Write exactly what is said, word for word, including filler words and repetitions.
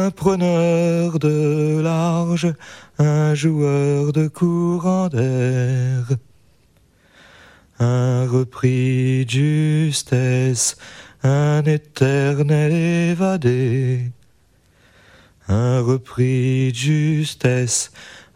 un preneur de large, un joueur de courant d'air, un repris de justesse, un éternel évadé, un repris de justesse,